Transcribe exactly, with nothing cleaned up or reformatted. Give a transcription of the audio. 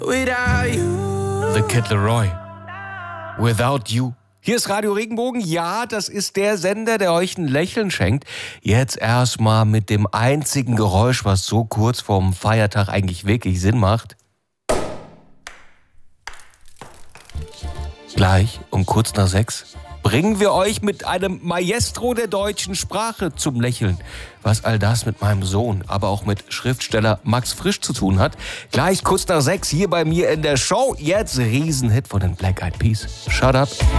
The Kid Laroi. Without You. Hier ist Radio Regenbogen. Ja, das ist der Sender, der euch ein Lächeln schenkt. Jetzt erstmal mit dem einzigen Geräusch, was so kurz vorm Feiertag eigentlich wirklich Sinn macht. Gleich um kurz nach sechs bringen wir euch mit einem Maestro der deutschen Sprache zum Lächeln. Was all das mit meinem Sohn, aber auch mit Schriftsteller Max Frisch zu tun hat. Gleich kurz nach sechs hier bei mir in der Show. Jetzt Riesenhit von den Black Eyed Peas. Shut Up.